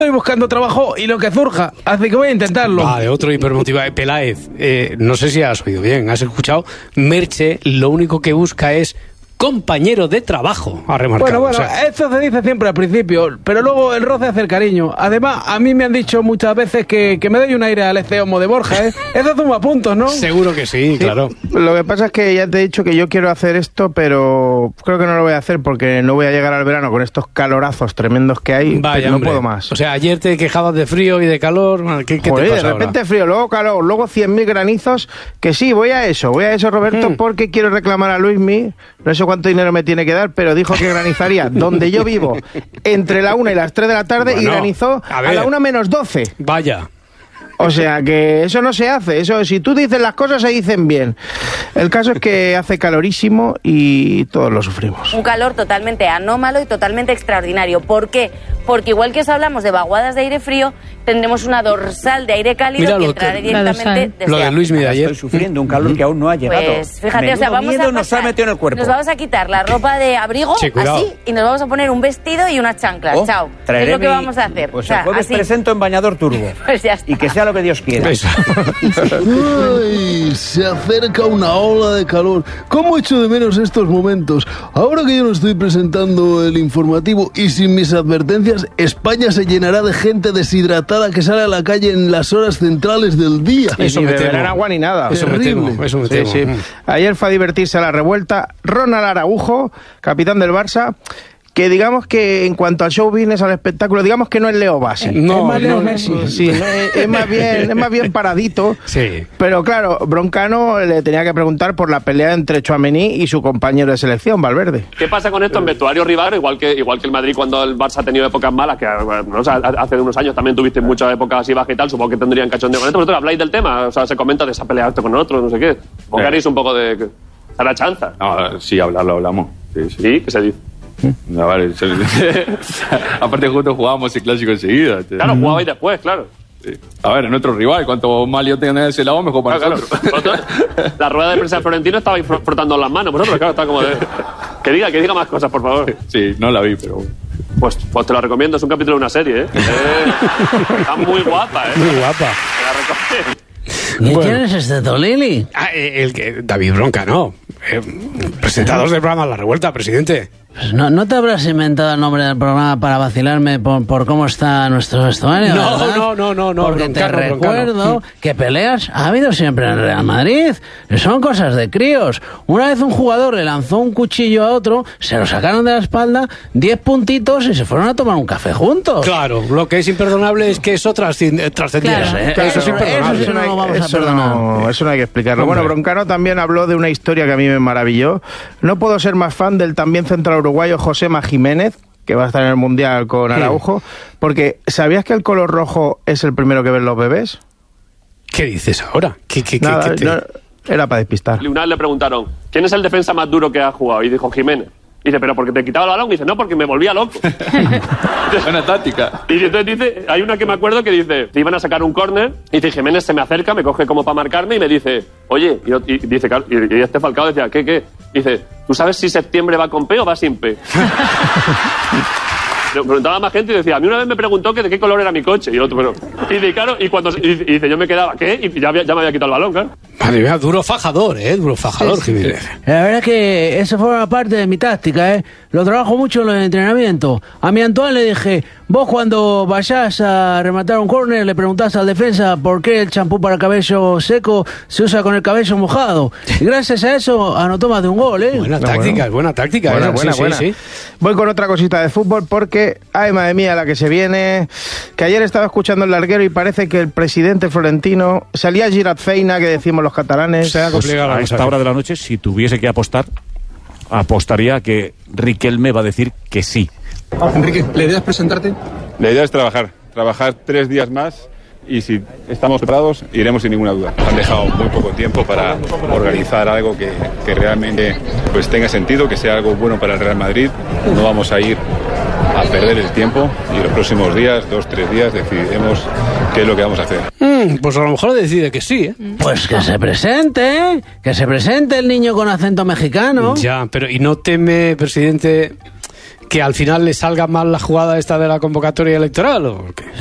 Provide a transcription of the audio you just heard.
Estoy buscando trabajo y lo que surja, así que voy a intentarlo. Vale, otro hipermotivado. Peláez, no sé si has oído bien, has escuchado. Merche lo único que busca es compañero de trabajo, ha remarcado. Bueno, esto se dice siempre al principio, pero luego el roce hace el cariño. Además, a mí me han dicho muchas veces que me doy un aire al Eceomo de Borja, ¿eh? Eso suma puntos, ¿no? Seguro que sí, claro. Lo que pasa es que ya te he dicho que yo quiero hacer esto, pero creo que no lo voy a hacer porque no voy a llegar al verano con estos calorazos tremendos que hay. Vaya, no hombre. puedo más. O sea, ayer te quejabas de frío y de calor. ¿Qué Joder, te pasa de repente ahora? frío, luego calor, luego 100.000 granizos. Que sí, voy a eso, Roberto, porque quiero reclamar a Luismi. No sé cuánto dinero me tiene que dar, pero dijo que granizaría donde yo vivo entre la 1 y las 3 de la tarde, y granizó a la 1 menos 12. Vaya. O sea que eso no se hace, eso si tú dices las cosas se dicen bien. El caso es que hace calorísimo y todos lo sufrimos. Un calor totalmente anómalo y totalmente extraordinario. ¿Por qué? Porque igual que os hablamos de vaguadas de aire frío, tendremos una dorsal de aire cálido. Mira que lo entrará que- directamente desde Lo de Luis de ayer. Estoy sufriendo un calor que aún no ha llegado. Pues fíjate, o sea, Menudo vamos miedo a nos ha pasar, metido en el cuerpo. nos vamos a quitar la ropa de abrigo, Sí, cuidado. así, y nos vamos a poner un vestido y unas chanclas. Oh, Chao. traeré Es lo que mi- vamos a hacer. Pues O sea, el jueves así. presento en bañador turbo. Pues ya está. Y que sea lo que Dios quiera. Eso. Ay, se acerca una ola de calor. ¿Cómo echo de menos estos momentos? Ahora que yo no estoy presentando el informativo y sin mis advertencias, España se llenará de gente deshidratada que sale a la calle en las horas centrales del día. Eso Ni me beberán temo. agua ni nada. Eso me Terrible. temo, eso me Sí, temo. sí. Ayer fue a divertirse a la revuelta Ronald Araujo, capitán del Barça, que digamos que en cuanto al show business, al espectáculo, digamos que no es Leo Bassi. No, es más Leo no, Messi. no. Sí, es más bien paradito. Sí. Pero claro, Broncano le tenía que preguntar por la pelea entre Tchouaméni y su compañero de selección, Valverde. ¿Qué pasa con esto en vestuario rival? Igual que el Madrid cuando el Barça ha tenido épocas malas, que no, o sea, hace unos años también tuviste muchas épocas así bajas y tal, supongo que tendrían cachondeo con esto. ¿Vosotros habláis del tema? O sea, se comenta de esa pelea esto con otro, no sé qué. ¿O haréis un poco de... a la chanza? No, sí, hablarlo hablamos. Sí, sí. ¿Sí? ¿Qué se dice? No, vale, aparte juntos jugábamos el clásico enseguida. Claro, jugabais después, claro. Sí. A ver, nuestro rival, cuanto más lío tengan de ese lado, mejor para Claro, nosotros. Vosotros, la rueda de prensa de Florentino estabais frotando las manos. Vosotros, claro, está como de... Que diga más cosas, por favor. Sí, no la vi, pero bueno. Pues te lo recomiendo, es un capítulo de una serie, ¿eh? Está muy guapa, ¿eh? Muy guapa. Te la recomiendo. ¿Y quién es este Tolili? El que David Bronca, no. Presentador del programa La Revuelta, presidente. Pues no te habrás inventado el nombre del programa para vacilarme por cómo está nuestro vestuario, No, ¿verdad? no, Porque te Broncano, recuerdo Broncano. que peleas ha habido siempre en el Real Madrid. Son cosas de críos. Una vez un jugador le lanzó un cuchillo a otro, se lo sacaron de la espalda, 10 puntitos y se fueron a tomar un café juntos. Claro, lo que es imperdonable es que eso trascendiera. Claro, Pero eso es imperdonable. eso no lo vamos a perdonar. Eso no hay que explicarlo. Hombre. Bueno, Broncano también habló de una historia que a mí me maravilló. No puedo ser más fan del también central uruguayo Josema Jiménez, que va a estar en el Mundial con Araujo, porque ¿sabías que el color rojo es el primero que ven los bebés? ¿Qué dices ahora? Nada, no, era para despistar. Una vez le preguntaron, ¿quién es el defensa más duro que ha jugado? Y dijo Jiménez. Y dice, ¿pero porque te quitaba el balón? Y dice, no, porque me volvía loco. Buena táctica. Y entonces dice, hay una que me acuerdo que dice, te iban a sacar un córner, y dice, Jiménez se me acerca, me coge como para marcarme y me dice, oye, y dice, claro, y este Falcao decía, ¿qué? Dice, ¿tú sabes si septiembre va con P o va sin P? Le preguntaba a más gente y decía, a mí una vez me preguntó que de qué color era mi coche. Y el otro, pero... Y dice, claro, y dice, yo me quedaba, ¿qué? Y ya me había quitado el balón, claro. Madre mía, duro fajador, Jiménez. La verdad es que eso forma parte de mi táctica, Lo trabajo mucho en los entrenamientos. A mi Antoine le dije, vos cuando vayas a rematar un córner le preguntás al defensa por qué el champú para cabello seco se usa con el cabello mojado. Y gracias a eso anotó más de un gol, Buena táctica, buena táctica. Buena. Sí. Voy con otra cosita de fútbol porque, ay madre mía, la que se viene, que ayer estaba escuchando el larguero y parece que el presidente Florentino salía Girat Feina, que decimos los catalanes. Sea complicado. A esta hora de la noche, si tuviese que apostar, apostaría que Riquelme va a decir que sí. Enrique, ¿la idea es presentarte? La idea es trabajar 3 días más y si estamos preparados iremos sin ninguna duda. Han dejado muy poco tiempo para organizar algo que realmente pues tenga sentido, que sea algo bueno para el Real Madrid. No vamos a ir a perder el tiempo y los próximos días, 2-3 días, decidiremos qué es lo que vamos a hacer. Pues a lo mejor decide que sí, Pues que se presente, que se presente el niño con acento mexicano. Ya, pero ¿y no teme, presidente, que al final le salga mal la jugada esta de la convocatoria electoral o qué?